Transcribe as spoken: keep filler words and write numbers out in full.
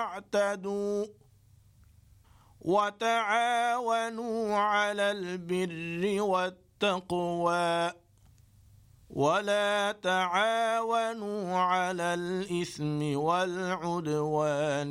تعتدوا وتعاونوا على البر والتقوى ولا تعاونوا على الإثم والعدوان